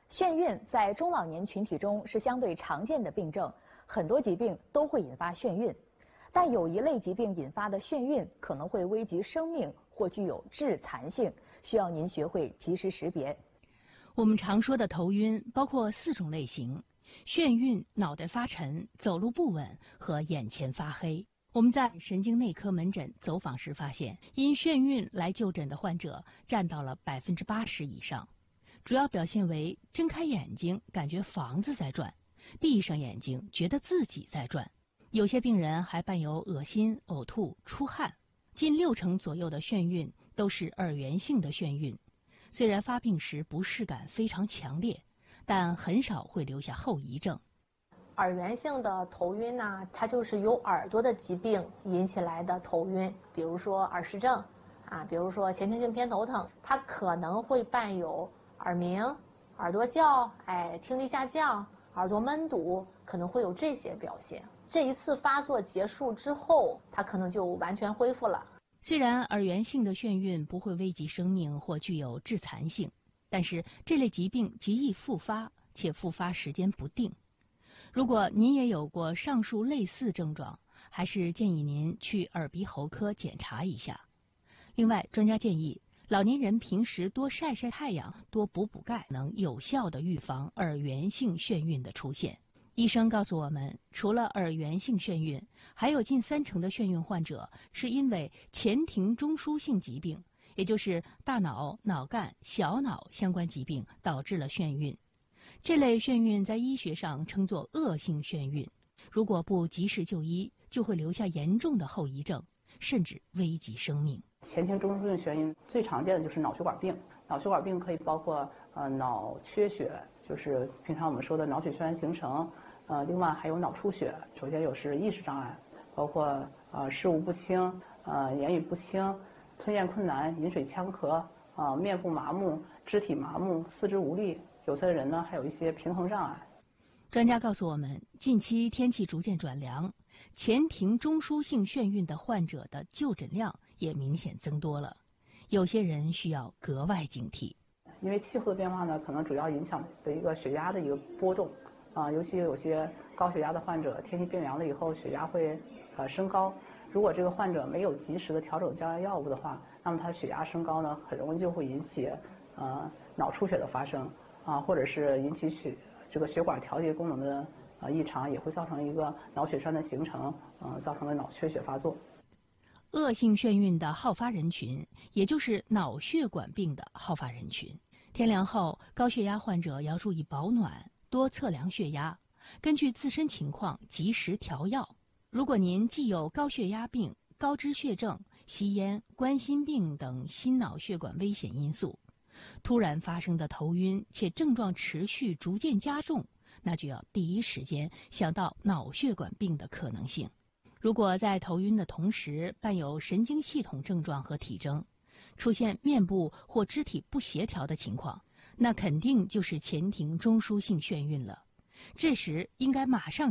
眩晕在中老年群体中是相对常见的病症，很多疾病都会引发眩晕，但有一类疾病引发的眩晕可能会危及生命或具有致残性，需要您学会及时识别。 我们常说的头晕包括4种类型：眩晕、脑袋发沉、走路不稳和眼前发黑。我们在神经内科门诊走访时发现，因眩晕来就诊的患者占到了80%以上。主要表现为睁开眼睛感觉房子在转，闭上眼睛觉得自己在转。有些病人还伴有恶心、呕吐、出汗。近60%左右的眩晕都是耳源性的眩晕，虽然发病时不适感非常强烈，但很少会留下后遗症。 耳源性的头晕呢，它就是由耳朵的疾病引起来的头晕，比如说耳石症比如说前庭性偏头疼，它可能会伴有耳鸣、耳朵叫、听力下降、耳朵闷堵，可能会有这些表现。这一次发作结束之后，它可能就完全恢复了。 虽然耳源性的眩晕不会危及生命或具有致残性，但是这类疾病极易复发，且复发时间不定。如果您也有过上述类似症状，还是建议您去耳鼻喉科检查一下。另外，专家建议老年人平时多晒晒太阳，多补补钙，能有效地预防耳源性眩晕的出现。医生告诉我们，除了耳源性眩晕，还有近30%的眩晕患者是因为前庭中枢性疾病，也就是大脑、脑干、小脑相关疾病导致了眩晕。这类眩晕在医学上称作恶性眩晕，如果不及时就医，就会留下严重的后遗症，甚至危及生命。 前庭中枢性眩晕最常见的就是脑血管病，脑血管病可以包括脑缺血，就是平常我们说的脑血栓形成，另外还有脑出血，首先有是意识障碍，包括视物不清、言语不清、吞咽困难、饮水呛咳、面部麻木、肢体麻木、四肢无力，有些人呢还有一些平衡障碍。 专家告诉我们，近期天气逐渐转凉，前庭中枢性眩晕的患者的就诊量也明显增多了，有些人需要格外警惕。 因为气候的变化呢，可能主要影响的一个血压的一个波动，尤其有些高血压的患者，天气变凉了以后，血压会升高。如果这个患者没有及时的调整降压药物的话，那么他血压升高呢，很容易就会引起脑出血的发生或者是引起这个血管调节功能的异常，也会造成一个脑血栓的形成，造成了脑缺血发作。 恶性眩晕的好发人群，也就是脑血管病的好发人群。天凉后，高血压患者要注意保暖，多测量血压，根据自身情况及时调药。如果您既有高血压病、高脂血症、吸烟、冠心病等心脑血管危险因素，突然发生的头晕且症状持续逐渐加重，那就要第一时间想到脑血管病的可能性。如果在头晕的同时伴有神经系统症状和体征，出现面部或肢体不协调的情况，那肯定就是前庭中枢性眩晕了。这时应该马上